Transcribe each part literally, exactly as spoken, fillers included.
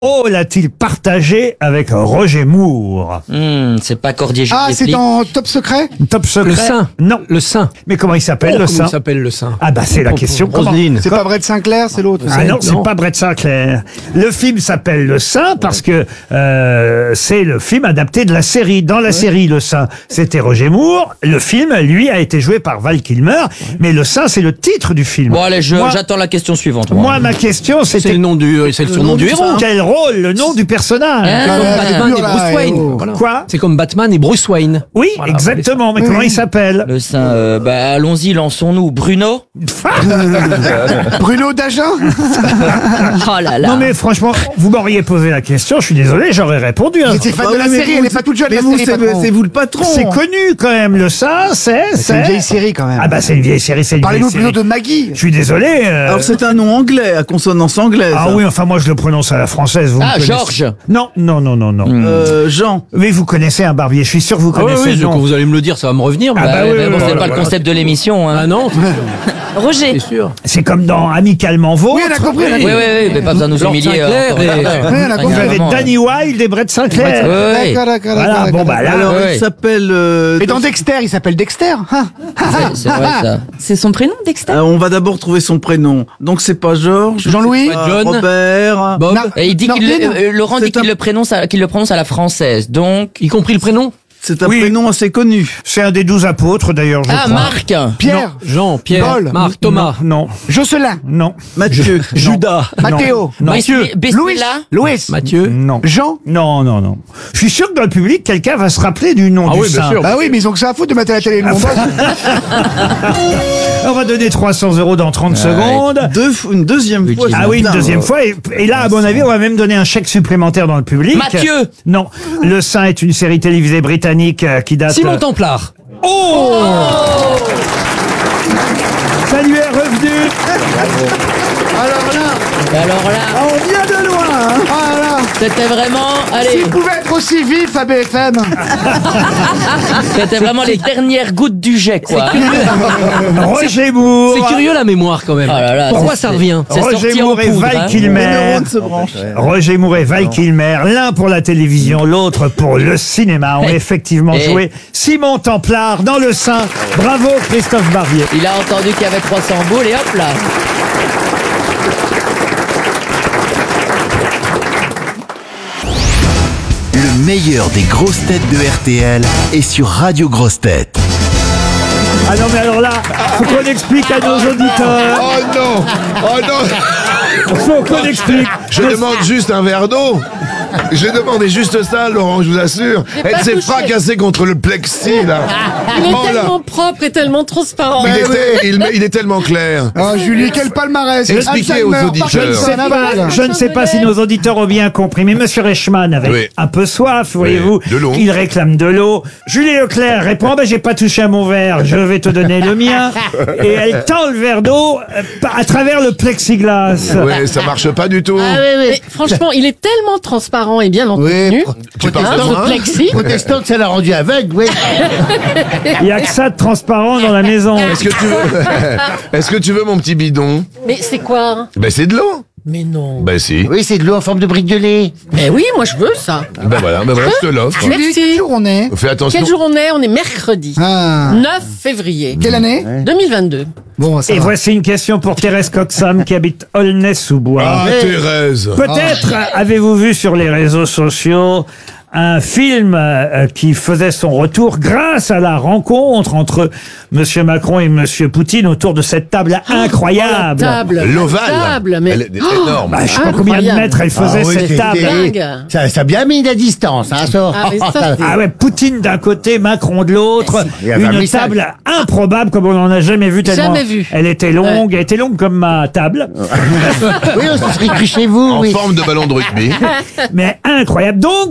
rôle l'a-t-il partagé avec Roger Moore? Hmm, c'est pas Cordier Ah, Jules c'est Flic. dans Top Secret? Top secret. Le saint. Non. Le saint. Mais comment il s'appelle, Oh, le comment saint? il s'appelle le saint? Ah bah c'est la question. Comment C'est pas Brett Sinclair, c'est l'autre. Ah non, c'est Non. pas Brett Sinclair. Le film s'appelle Le Saint parce que euh, c'est le film adapté de la série. Dans la série Le Saint, c'était Roger Moore. Le film, lui, a été joué par Val Kilmer. Mais Le Saint, c'est le titre du film. Bon allez, je- Moi- j'attends la question suivante. Moi, ma question, C'est c'était le nom du, c'est le surnom du héros. quel rôle, le nom du personnage. Hein Comme Ouais, Batman dur, et là, Bruce Wayne. oh. Voilà. Quoi? C'est comme Batman et Bruce Wayne. Oui, Voilà, exactement. Mais comment il s'appelle? Le sein, euh, bah allons-y, lançons-nous. Bruno. Bruno Dagen? Oh là là. Non mais franchement, vous m'auriez posé la question, je suis désolé, j'aurais répondu. hein. C'est fan Bah de la oui, mais série, vous- elle est pas toute jeune, Mais la vous, série, c'est patron. c'est vous le patron. C'est connu quand même, Le Saint, c'est... C'est une vieille série quand même. Ah bah c'est une vieille série, c'est une vieille Parlez-nous série. plutôt de Maggie. Je suis désolé. euh, Alors c'est un nom anglais, à consonance anglaise. Ah oui, enfin moi je le prononce à la française. Vous Ah, me connaissez. Georges. Non, non, non, non, non. Euh, Jean. Mais vous connaissez un barbier, je suis sûr que vous Ah oui, connaissez oui, le nom. quand vous allez me le dire, ça va me revenir. Ah mais- bah Ouais, oui, mais oui, bon, oui, c'est oui, pas oui. le concept de l'émission. Hein. Ah non, Roger. c'est sûr. C'est comme dans Amicalement Vôtre. Oui, on a compris. on a Oui, compris. oui, oui, mais pas besoin de nous Lord humilier. Sinclair encore. et- Ouais, Oui, on a compris. Vous avez vraiment, Danny Wilde et Brett Sinclair. ouais. Ouais, ouais. D'accord, d'accord, Voilà, d'accord, bon bah d'accord. là... Alors ouais. il s'appelle. euh, Et dans Dexter, il s'appelle Dexter. hein C'est- C'est vrai ça. C'est son prénom, Dexter? euh, on va d'abord trouver son prénom. Donc c'est pas Georges. Jean-Louis. c'est pas John. Robert. Bob, Na- Et il dit qu'il Nordine. euh, Laurent dit C'est qu'il un- le prononce à, qu'il le prononce à la française. Donc y compris le prénom. C'est un Oui. prénom assez connu. C'est un des douze apôtres d'ailleurs, je ah crois. Marc. Pierre. Jean, Pierre, Paul. Marc, Thomas, Non, Jocelyn. non, Mathieu. Judas, Mathéo. non, Mathieu. Louis. Louis. Mathieu. non. Jean. Non, non, non. Je suis sûr que dans le public, quelqu'un va se rappeler du nom Ah du oui, bien saint. sûr. Bah oui, mais ils ont que ça à foutre de mettre à la télé le nom. On va donner trois cents euros dans trente secondes. Deux, f- une deuxième fois. Ah c'est oui, une plein. deuxième fois. Et, et là, à mon avis, on va même donner un chèque supplémentaire dans le public. Mathieu. Non. Le Saint est une série télévisée britannique euh, qui date... Simon Templar. Oh, Ça lui est revenu. Alors là, Et alors là, on vient de loin. Hein. Ah là. c'était vraiment, allez, S'il pouvait être aussi vif à B F M. c'était vraiment les dernières gouttes du jet, quoi. Roger Moore. C'est curieux la mémoire quand même. Oh là là, Pourquoi c'est- ça revient? C'est Roger sorti en Moore et poudre, Val hein. Les Kilmer. neurones se branchent. Roger Moore et Val Kilmer, l'un pour la télévision, l'autre pour le cinéma, ont Eh. effectivement Eh. joué Simon Templar dans Le Saint. Bravo Christophe Barbier. Il a entendu qu'il y avait trois cents boules et hop là. Le meilleur des grosses têtes de R T L est sur Radio Grosses Têtes. Ah non mais alors là, faut qu'on explique à nos auditeurs. Oh non! Oh non! Faut qu'on explique. Je demande juste un verre d'eau. J'ai demandé juste ça, Laurent, je vous assure. Elle s'est fracassée contre le plexi, là. Il est Oh là. tellement propre et tellement transparent. Il, était, il, il est tellement clair. Oh Julie, quel palmarès. Expliquez aux Alzheimer, auditeurs. Je ne sais pas, je ne sais pas si nos auditeurs ont bien compris, mais Monsieur Reichmann avait Oui. un peu soif, voyez-vous. de l'eau. Il réclame de l'eau. Julie Leclerc répond, ben, j'ai pas touché à mon verre, je vais te donner le mien. Et elle tend le verre d'eau euh, à travers le plexiglas. Ouais, ça marche pas du tout. Ah oui, oui. Franchement, il est tellement transparent et bien entretenu. Tu parles de Hein, moi? ce plexi. Protestante, ça l'a rendu aveugle, oui. Il y a que ça de transparent dans la maison. Est-ce que tu veux, est-ce que tu veux mon petit bidon? Mais c'est quoi? Ben c'est de l'eau. Mais non. Ben si. Oui, c'est de l'eau en forme de brique de lait. Mais oui, moi je veux ça. Ben voilà, ben voilà, je te l'offre. Julie, Merci. quel jour on est? Fais attention. Quel jour on est? On est mercredi. Ah. neuf février Quelle année? deux mille vingt-deux. Bon, ça Et va. voici une question pour Thérèse Coxam qui habite Aulnay-sous-Bois. Ah, Thérèse. Peut-être avez-vous vu sur les réseaux sociaux un film euh, qui faisait son retour grâce à la rencontre entre Monsieur Macron et Monsieur Poutine autour de cette table incroyable. Table. L'ovale. Table, mais. Elle est énorme. Bah, je sais pas combien de Incroyable. mètres elle faisait Ah oui, cette c'était- table. Dingue. Ça, ça a bien mis la distance, hein, ça. Ah, mais ça, c'est- Ah ouais, Poutine d'un côté, Macron de l'autre. Il y avait un Une message. table improbable comme on n'en a jamais vu tellement. Jamais vu. Elle était longue, elle était longue comme ma table, Oui, on se serait cru chez vous, En oui. forme de ballon de rugby. mais incroyable. Donc des gens se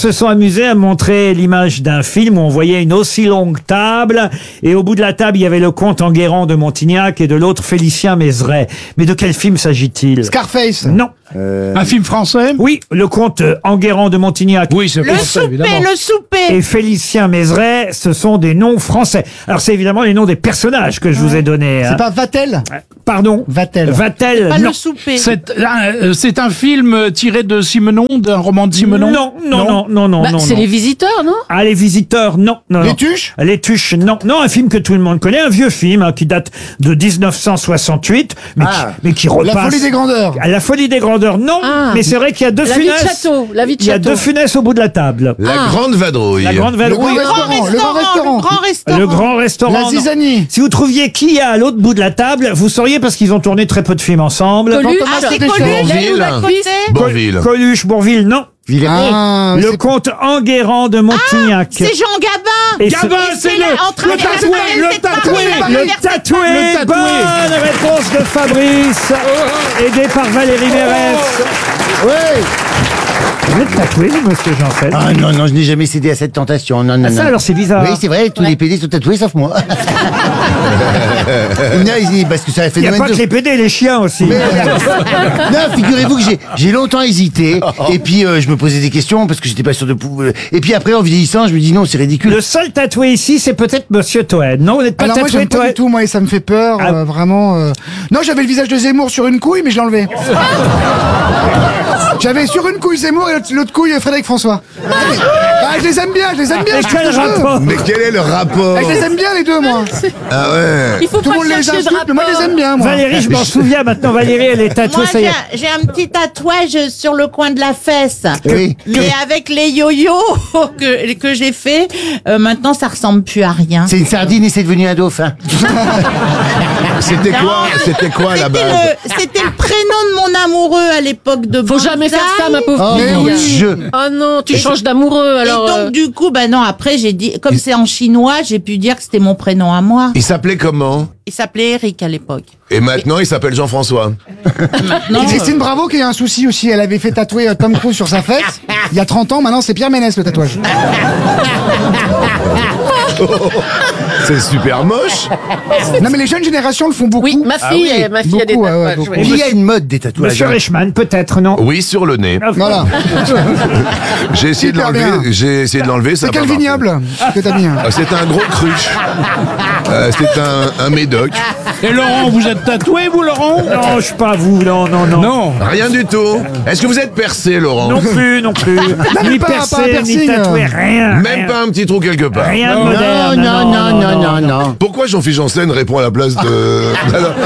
se sont amusés à montrer l'image d'un film où on voyait une aussi longue table et au bout de la table, il y avait le comte Enguerrand de Montignac et de l'autre Félicien Mézeray. Mais de quel film s'agit-il? Scarface. Non. Un film français? Oui, le comte Enguerrand de Montignac. Oui, c'est Le français, souper, évidemment. le souper. Et Félicien Mézeray, ce sont des noms français. Alors c'est évidemment les noms des personnages que je vous ai donnés. hein. C'est pas Vatel? Pardon. Vatel. Vatel. Pas non. le souper. C'est un, c'est un film tiré de Simenon, d'un roman de Simenon. Non, non, non, non, non, Bah, non. c'est non. les visiteurs, non? Ah, les visiteurs, non, non. Les non. Tuches? Les Tuches, non. Non, un film que tout le monde connaît, un vieux film hein, qui date de dix-neuf cent soixante-huit, mais, Ah. qui, mais qui repasse. La folie des grandeurs. À La folie des grandeurs, non. Ah. Mais c'est vrai qu'il y a deux La vie de funesses. château, la vie de Il y a château. deux funesses au bout de la table. La Ah. grande vadrouille. La grande Le grand vadrouille. restaurant. Le grand restaurant. Le grand restaurant. Le grand restaurant. La non. zizanie. Si vous trouviez qui y a à l'autre bout de la table, vous sauriez parce qu'ils ont tourné très peu de films ensemble. Coluche. Thomas Ah, c'est Deschamps. Coluche, Bourvil. nous à côté. Bourvil. Coluche, Bourvil, non. Ah, Le c'est- comte Enguerrand de Montignac. C'est Jean Gabin. Et Gabin, c'est- c'est là, le, en train le de tatoué, préparer le cette tatoué. partie. Le Le tatoué, Le tatoué. bonne réponse de Fabrice, aidé par Valérie Mérès. Oui. Vous êtes tatoué, vous, monsieur Janssen? Ah non, non, je n'ai jamais cédé à cette tentation. Non, non, Ah, non. ça, alors, c'est bizarre. Oui, c'est vrai, tous les P D sont tatoués sauf moi. Non, ils- parce que ça a fait Il n'y a domaine pas de- que les P D, les chiens aussi. Non, figurez-vous que j'ai, j'ai longtemps hésité. Et puis, euh, je me posais des questions parce que j'étais pas sûr de pouvoir. Et puis après, en vieillissant, je me dis non, c'est ridicule. Le seul tatoué ici, c'est peut-être monsieur Toen. Non, vous n'êtes pas Alors moi tatoué, j'aime pas Toen? du tout, moi, et ça me fait peur, Ah. euh, vraiment. euh. Non, j'avais le visage de Zemmour sur une couille, mais je l'ai enlevé. J'avais sur une couille Zemmour et l'autre- l'autre couille Frédéric François. Ah, je les aime bien, je les aime bien. Mais je fais quel ce que je veux. rapport? Mais quel est le rapport Ah, je les aime bien les deux, moi. Ah ouais. Il faut Tout pas le monde les chercher de insulte, mais moi je les aime bien, moi. Valérie, je m'en souviens maintenant. Valérie, elle est tatouée, Moi, ça y j'ai est. un, j'ai un petit tatouage sur le coin de la fesse. Oui. Mais avec les yo-yo que, que j'ai fait, euh, maintenant ça ressemble plus à rien. C'est une sardine et c'est devenu un dauphin. C'était quoi, c'était quoi C'était là-bas? le, c'était le prénom de mon amoureux à l'époque de Faut jamais faire ça, ma pauvre Oh, fille. mon oui. Dieu. Oh non, tu changes d'amoureux, Et alors... donc euh, du coup, bah non, après j'ai dit, comme c'est en chinois, j'ai pu dire que c'était mon prénom à moi. Il s'appelait comment? Il s'appelait Eric à l'époque. Et maintenant, il s'appelle Jean-François. Maintenant, Et Christine Bravo qui a un souci aussi, elle avait fait tatouer euh, Tom Cruise sur sa fesse. Il y a trente ans, maintenant c'est Pierre Ménès le tatouage. C'est super moche. Non mais les jeunes générations le font beaucoup. Oui, ma fille, oui. euh, ma fille a des Beaucoup, ouais, ouais, tatouages. beaucoup. ouais. Il y a une mode des tatouages. Monsieur hein. Reichmann, peut-être, non? Oui, sur le nez. Voilà. J'ai essayé de Super l'enlever. bien. J'ai essayé de l'enlever. ça C'est a quel pas marché. vignoble que t'as mis hein Ah, C'est un gros cruche. Euh, c'est un, un médoc. Et Laurent, vous êtes tatoué, vous, Laurent? Non, je suis pas vous, non, non, non. Non. Rien du tout. Est-ce que vous êtes percé, Laurent? Non plus, non plus. mais Ni pas- pas un percé, ni piercing, tatoué, euh. rien. Même rien. pas un petit trou quelque part. Rien de Non, moderne. non, non, non, non, non. Pourquoi Jean-Philippe Janssen répond à la place de... Alors,